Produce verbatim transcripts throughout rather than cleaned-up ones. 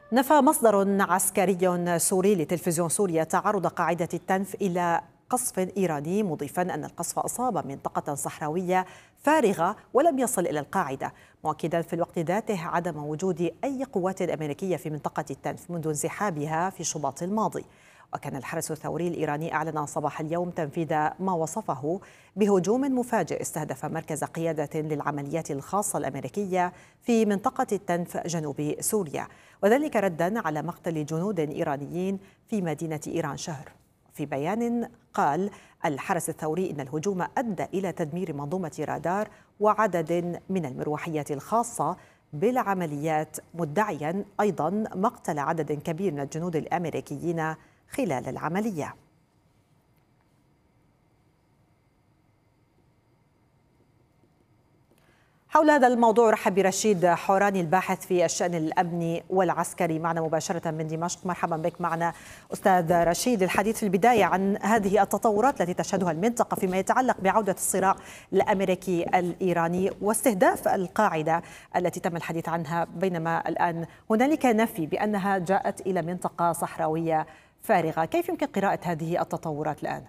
نفى مصدر عسكري سوري لتلفزيون سوريا تعرض قاعدة التنف إلى قصف إيراني، مضيفا أن القصف أصاب منطقة صحراوية فارغة ولم يصل إلى القاعدة، مؤكدا في الوقت ذاته عدم وجود أي قوات أمريكية في منطقة التنف منذ انسحابها في شباط الماضي. وكان الحرس الثوري الإيراني أعلن صباح اليوم تنفيذ ما وصفه بهجوم مفاجئ استهدف مركز قيادة للعمليات الخاصة الأمريكية في منطقة التنف جنوب سوريا، وذلك ردا على مقتل جنود إيرانيين في مدينة إيران شهر. في بيان قال الحرس الثوري إن الهجوم أدى إلى تدمير منظومة رادار وعدد من المروحيات الخاصة بالعمليات، مدعيا أيضا مقتل عدد كبير من الجنود الأمريكيين خلال العملية. حول هذا الموضوع رحب برشيد حوراني الباحث في الشأن الأمني والعسكري معنا مباشرة من دمشق. مرحبا بك معنا أستاذ رشيد. الحديث في البداية عن هذه التطورات التي تشهدها المنطقة فيما يتعلق بعودة الصراع الأمريكي الإيراني واستهداف القاعدة التي تم الحديث عنها، بينما الآن هنالك نفي بأنها جاءت إلى منطقة صحراوية فارغة. كيف يمكن قراءة هذه التطورات الآن؟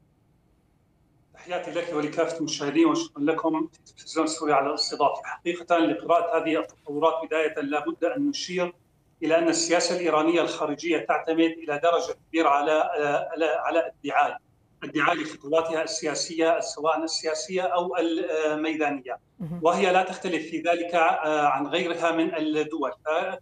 تحياتي لك ولكافة المشاهدين وشكرا لكم في التلفزيون السوري على الاستضافة. حقيقة لقراءة هذه التطورات بداية لابد أن نشير إلى أن السياسة الإيرانية الخارجية تعتمد إلى درجة كبيرة على على على الدعاية، الدعاية لخطواتها السياسية سواء السياسية أو الميدانية، وهي لا تختلف في ذلك عن غيرها من الدول.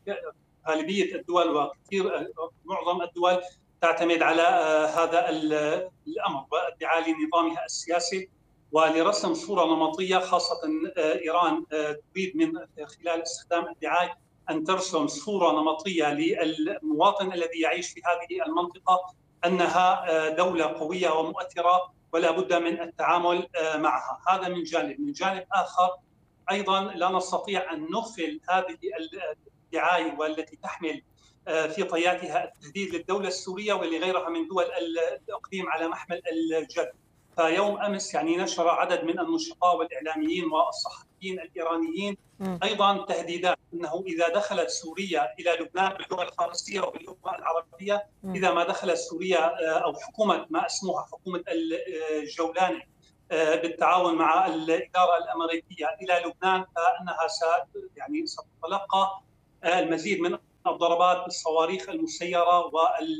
غالبية الدول وكثير معظم الدول تعتمد على هذا الأمر والدعاية لنظامها السياسي ولرسم صورة نمطية، خاصة إيران تريد من خلال استخدام الدعاية أن ترسم صورة نمطية للمواطن الذي يعيش في هذه المنطقة أنها دولة قوية ومؤثرة ولا بد من التعامل معها. هذا من جانب. من جانب آخر أيضا لا نستطيع أن نغفل هذه الدعاية والتي تحمل في طياتها التهديد للدولة السورية ولغيرها من دول الإقليم على محمل الجد. فيوم أمس يعني نشر عدد من النشطاء والإعلاميين والصحفيين الإيرانيين أيضا تهديدات أنه إذا دخلت سوريا إلى لبنان باللغة الفارسية وباللغة العربية، إذا ما دخلت سوريا أو حكومة ما اسمها حكومة الجولاني بالتعاون مع الإدارة الأمريكية إلى لبنان، فإنها يعني ستتلقى المزيد من الضربات بالصواريخ المسيرة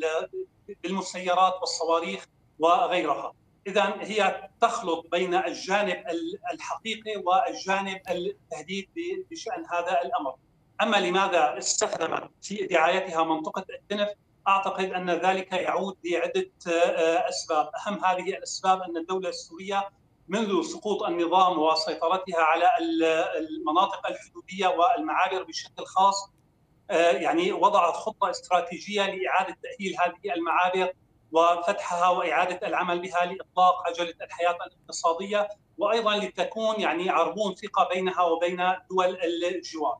وبالمسيرات والصواريخ وغيرها. إذن هي تخلط بين الجانب الحقيقي والجانب التهديد بشأن هذا الأمر. أما لماذا استخدمت في دعايتها منطقة التنف؟ أعتقد أن ذلك يعود لعدة أسباب. أهم هذه الأسباب أن الدولة السورية منذ سقوط النظام وسيطرتها على المناطق الحدودية والمعابر بشكل خاص يعني وضعت خطة استراتيجية لإعادة تأهيل هذه المعابر وفتحها وإعادة العمل بها لإطلاق عجلة الحياة الاقتصادية، وأيضا لتكون يعني عربون ثقة بينها وبين دول الجوار.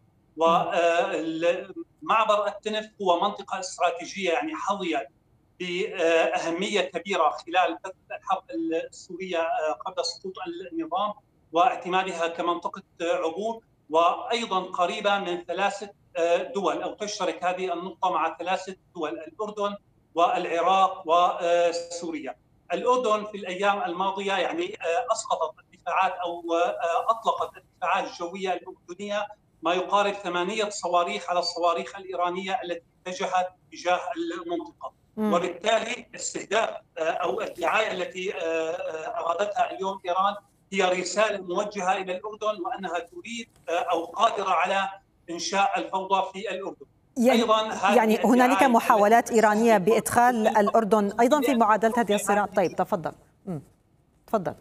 ومعبر التنف هو منطقة استراتيجية يعني حظيت بأهمية كبيرة خلال فترة الحرب السورية قبل سقوط النظام واعتمادها كمنطقة عبور، وأيضا قريبة من ثلاثة دول أو تشترك هذه النقطة مع ثلاثة دول: الأردن والعراق وسوريا. الأردن في الأيام الماضية يعني أسقطت الدفاعات أو أطلقت الدفاعات الجوية الأردنية ما يقارب ثمانية صواريخ على الصواريخ الإيرانية التي اتجهت تجاه المنطقة، وبالتالي استهداف أو الدعاية التي أرادتها اليوم إيران هي رسالة موجهة إلى الأردن وأنها تريد أو قادرة على إنشاء الفوضى في الأردن. يعني, أيضاً يعني هنالك محاولات إيرانية بإدخال الأردن أيضا في معادلة هذه الصراع. طيب تفضل. امم تفضل.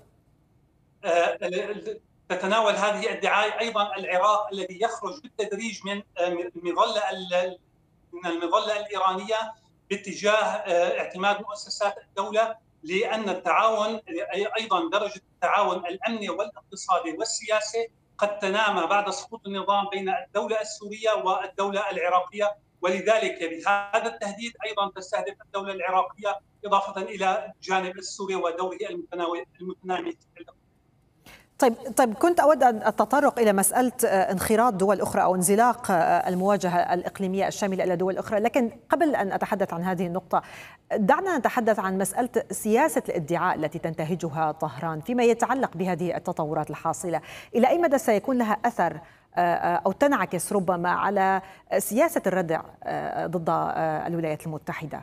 تتناول هذه الدعاية أيضا العراق الذي يخرج بالتدريج من المظلة من المظلة الإيرانية باتجاه اعتماد مؤسسات الدولة، لأن التعاون أيضا درجة التعاون الأمني والاقتصادي والسياسي قد تنامى بعد سقوط النظام بين الدولة السورية والدولة العراقية، ولذلك بهذا التهديد أيضا تستهدف الدولة العراقية إضافة إلى الجانب السوري ودوره المتنامي. طيب طيب كنت أود أن التطرق إلى مسألة انخراط دول أخرى أو انزلاق المواجهة الإقليمية الشاملة إلى دول أخرى، لكن قبل أن أتحدث عن هذه النقطة دعنا نتحدث عن مسألة سياسة الادعاء التي تنتهجها طهران فيما يتعلق بهذه التطورات الحاصلة. إلى أي مدى سيكون لها أثر أو تنعكس ربما على سياسة الردع ضد الولايات المتحدة؟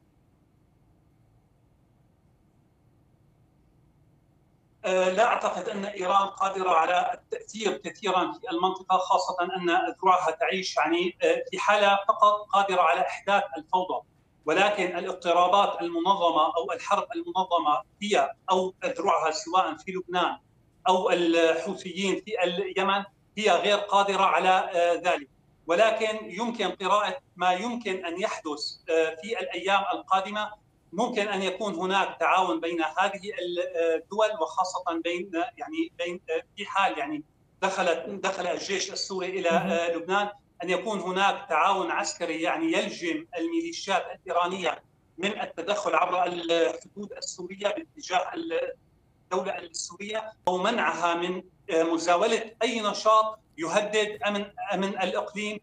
لا أعتقد أن إيران قادرة على التأثير كثيرا في المنطقة، خاصة أن أذرعها تعيش يعني في حالة فقط قادرة على إحداث الفوضى، ولكن الاضطرابات المنظمة أو الحرب المنظمة هي أو أذرعها سواء في لبنان أو الحوثيين في اليمن هي غير قادرة على ذلك. ولكن يمكن قراءة ما يمكن أن يحدث في الأيام القادمة. ممكن ان يكون هناك تعاون بين هذه الدول، وخاصه بين يعني بين في حال يعني دخلت دخل الجيش السوري الى لبنان، ان يكون هناك تعاون عسكري يعني يلجم الميليشيات الايرانيه من التدخل عبر الحدود السوريه باتجاه الدوله السوريه، او منعها من مزاوله اي نشاط يهدد امن امن الاقليم،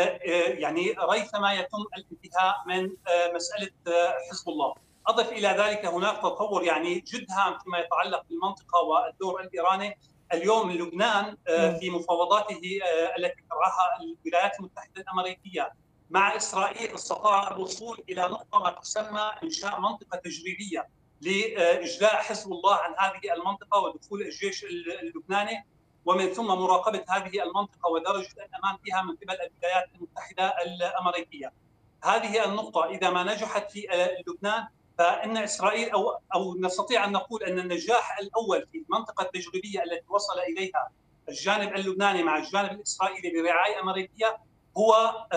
يعني ريثما يتم الانتهاء من مسألة حزب الله. أضف إلى ذلك هناك تطور يعني جد هام فيما يتعلق بالمنطقة والدور الإيراني. اليوم لبنان في مفاوضاته التي ترعاها الولايات المتحدة الأمريكية مع إسرائيل استطاع الوصول إلى نقطة ما تسمى إنشاء منطقة تجريبية لإجلاء حزب الله عن هذه المنطقة ودخول الجيش اللبناني، ومن ثم مراقبة هذه المنطقة ودرجة الأمان فيها من قبل الولايات المتحدة الأمريكية. هذه النقطة إذا ما نجحت في لبنان فإن إسرائيل أو أو نستطيع أن نقول أن النجاح الأول في المنطقة التجريبية التي وصل إليها الجانب اللبناني مع الجانب الإسرائيلي برعاية أمريكية هو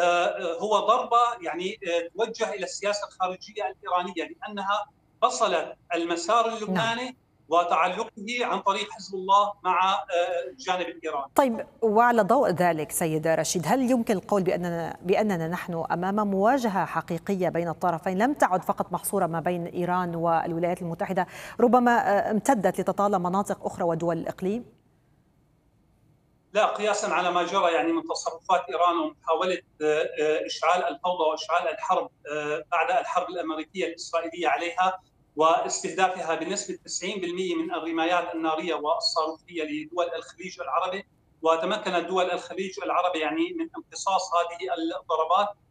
هو ضربة يعني توجه إلى السياسة الخارجية الإيرانية، لأنها فصلت المسار اللبناني وتعلقه عن طريق حزب الله مع الجانب الإيراني. طيب، وعلى ضوء ذلك سيد رشيد، هل يمكن القول بأننا بأننا نحن أمام مواجهة حقيقية بين الطرفين لم تعد فقط محصورة ما بين إيران والولايات المتحدة، ربما امتدت لتطال مناطق أخرى ودول الإقليم؟ لا، قياسا على ما جرى يعني من تصرفات إيران ومحاولة إشعال الفوضى وإشعال الحرب بعد الحرب الأمريكية الإسرائيلية عليها واستهدافها بنسبة تسعين بالمئة من الرمايات النارية والصاروخية لدول الخليج العربي، وتمكنت دول الخليج العربي يعني من امتصاص هذه الضربات.